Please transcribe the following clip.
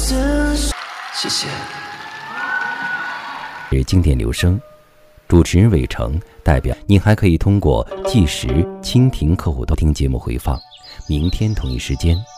谢谢。 经典留声，主持人伟成代表。您还可以通过计时、蜻蜓客户端听节目回放。明天同一时间